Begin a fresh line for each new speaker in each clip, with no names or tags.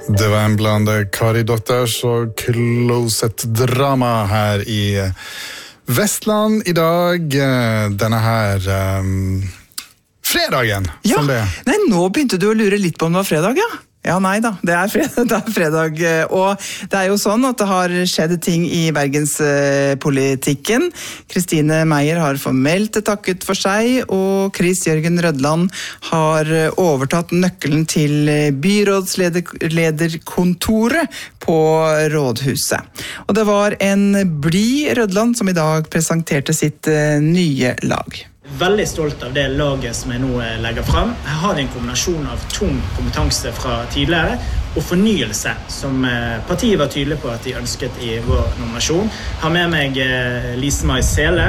Det var en bland Kari Dotters og Closet Drama her i Vestland i dag. Denne her fredagen,
ja.
Som det
Nei, nå begynte du å lure litt på om det var fredag, ja. Ja, nei da, det er fredag, og det er jo sånn at det har skjedd ting i bergenspolitikken. Kristine Meyer har formelt takket for seg, og Chris Jørgen Rødland har overtatt nøkkelen til byrådslederkontoret på Rådhuset. Og det var en blid Rødland som i dag presenterte sitt nye lag.
Veldig stolt av det laget som jeg nå legger frem. Her har det en kombinasjon av tung kompetanse fra tidligere og fornyelse, som partiet var tydelig på at de ønsket i vår nominasjon. Jeg har med meg Lise-Mai Sele,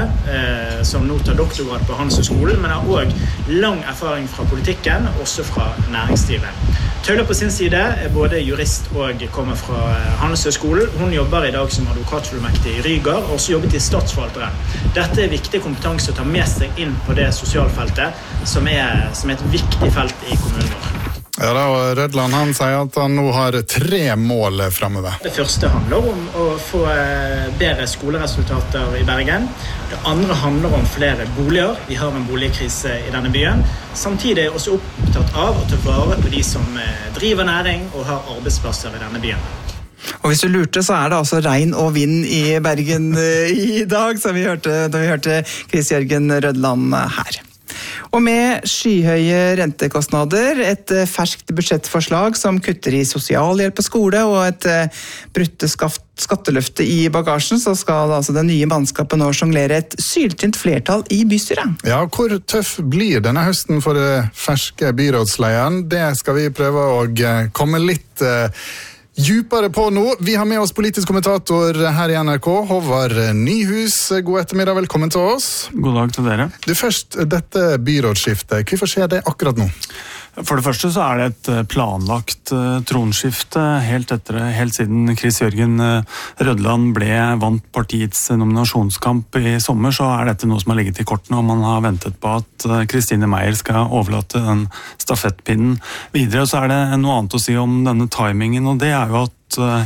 som nå tar doktorgrad på Handelshøyskolen, men har også lang erfaring fra politikken, også fra næringslivet. Tøyler på sin side er både jurist og kommer fra Handelshøyskolen. Hun jobber i dag som advokatfullmektig i Rygar, og også jobbet i statsforvalteren. Dette er viktig kompetanse å ta med seg inn på det sosialfeltet, som er et viktig felt i kommunen vår.
Ja da, og Rødland han sier at han nå har 3 mål fremover.
Det første handler om å få bedre skoleresultater i Bergen. Det andre handler om flere boliger. Vi har en boligkrise i denne byen. Samtidig er jeg også opptatt av å ta vare på de som driver næring og har arbeidsplasser i denne byen.
Og hvis du lurte, så er det altså regn og vind i Bergen i dag, som vi hørte da vi hørte Chris Jørgen Rødland her. Og med skyhøye rentekostnader, et ferskt budsjettforslag som kutter i sosialhjelp på skole og et brutte skatteløfte i bagasjen, så skal altså det nye mannskapet nå sjonglere et syltynt flertall i bystyret.
Ja, hvor tøff blir denne høsten for det ferske byrådsleieren? Det skal vi prøve å komme litt djupere på nå. Vi har med oss politisk kommentator her i NRK, Håvard Nyhus. God ettermiddag, velkommen til oss.
God dag til dere.
Du først, dette byrådsskiftet, hvorfor skjer det akkurat nå?
For det første så er det et planlagt tronskifte helt siden Chris Jørgen Rødland vant partiets nominasjonskamp i sommer, så er dette noe som har ligget i kortene, og man har ventet på at Kristine Meyer skal overlate den stafettpinnen videre. Og så er det noe annet å si om denne timingen, og det er jo at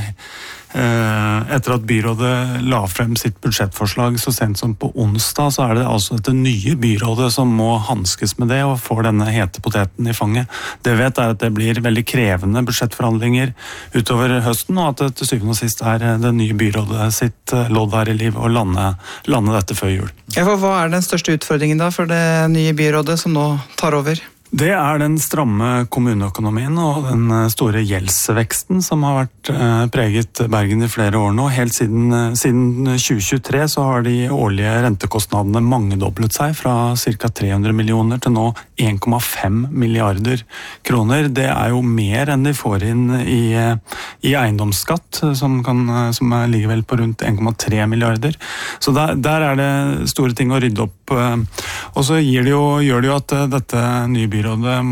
etter at byrådet la frem sitt budsjettforslag så sent som på onsdag, så er det altså dette nye byrådet som må hanskes med det og får denne hete poteten i fanget. Det vi vet er at det blir veldig krevende budsjettforhandlinger utover høsten, og at det til syvende og sist er det nye byrådet sitt lodd her i liv å lande dette før jul.
Ja, for hva er den største utfordringen da for det nye byrådet som nå tar over?
Det er den stramme kommuneøkonomien og den store gjeldsveksten som har vært preget Bergen i flere år nå. Helt siden 2023 så har de årlige rentekostnadene mangedoblet seg fra ca. 300 millioner til nå 1,5 milliarder kroner. Det er jo mer enn de får inn i eiendomsskatt, som ligger vel på rundt 1,3 milliarder. Så der er det store ting å rydde opp. Og så gjør det jo at dette nye byrådet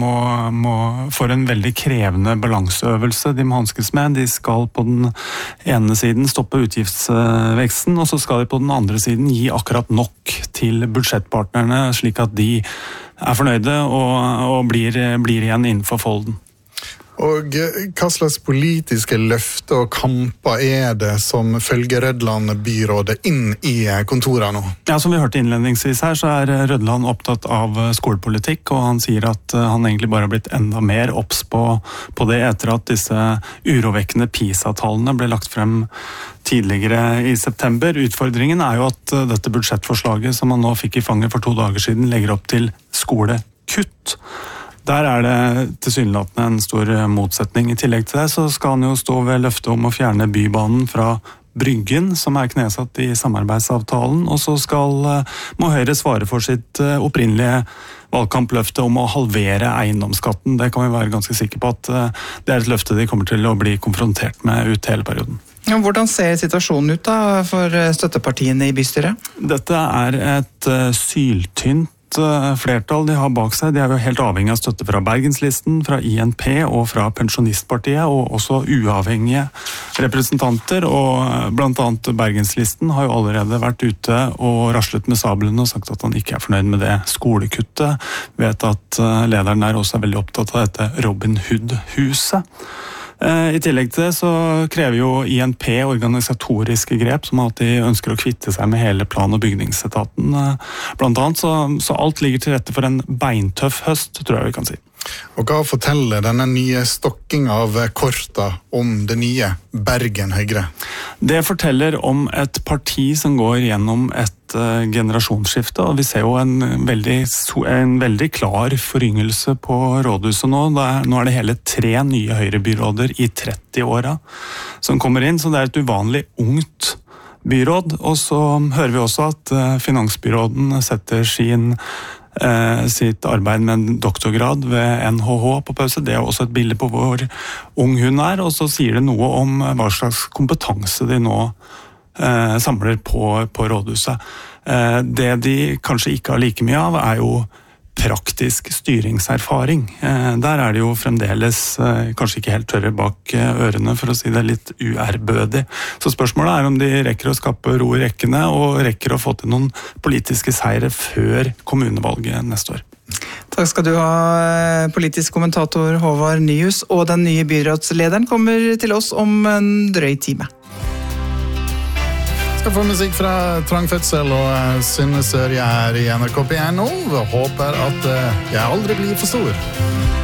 får en veldig krevende balanseøvelse de må hanskes med. De skal på den ene siden stoppe utgiftsveksten, og så skal de på den andre siden gi akkurat nok til budsjettpartnerne, slik at de er fornøyde og blir igjen innenfor folden.
Og hva slags politiske løfter og kamper er det som følger Rødland-byrådet inn i kontoret nå? Ja,
som vi hørte innledningsvis her, så er Rødland opptatt av skolepolitikk, og han sier at han egentlig bare har blitt enda mer obs på det etter at disse urovekkende PISA-tallene ble lagt frem tidligere i september. Utfordringen er jo at dette budsjettforslaget som han nå fikk i fanget for 2 dager siden legger opp til skolekutt. Der er det tilsynelatende en stor motsetning. I tillegg til det så skal han jo stå ved løftet om å fjerne bybanen fra Bryggen, som er knesatt i samarbeidsavtalen, og så må Høyre svare for sitt opprinnelige valgkampløfte om å halvere eiendomsskatten. Det kan vi være ganske sikre på at det er et løfte de kommer til å bli konfrontert med ut hele perioden.
Hvordan ser situasjonen ut da for støttepartiene i bystyret?
Dette er et syltynt flertall de har bak seg. De er jo helt avhengig av støtte fra Bergenslisten, fra INP og fra Pensjonistpartiet, og også uavhengige representanter. Og blant annet Bergenslisten har jo allerede vært ute og raslet med sabelen og sagt at han ikke er fornøyd med det skolekuttet. Vet at lederen der også er veldig opptatt av dette Robin Hood-huset. I tillegg til det så krever jo INP organisatoriske grep, som alltid ønsker å kvitte seg med hele plan- og bygningsetaten, blant annet. Så alt ligger til rette for en beintøff høst, tror jeg vi kan si.
Og hva forteller denne nye stokking av korta om det nye Bergen Høyre?
Det forteller om et parti som går gjennom et generasjonsskifte, og vi ser jo en veldig klar foryngelse på rådhuset nå. Nå er det hele 3 nye Høyre-byråder i 30-åra som kommer inn, så det er et uvanlig ungt byråd. Og så hører vi også at finansbyråden setter sitt arbeid med en doktorgrad ved NHH på pause. Det er også et bilde på hvor ung hun er, og så sier det noe om hva slags kompetanse de nå samler på rådhuset. Det de kanskje ikke har like mye av, er jo praktisk styringserfaring. Der er det jo fremdeles kanskje ikke helt tørre bak ørene, for å si det litt uærbødig. Så spørsmålet er om de rekker å skape ro i rekkene, og rekker å få til noen politiske seire før kommunevalget neste år.
Takk skal du ha, politisk kommentator Håvard Nyhus, og den nye byrådslederen kommer til oss om en drøy time.
Skal få musikk fra Trang Fødsel og Synne Sørje her i NRK P1 nå. Håper at jeg aldri blir for stor.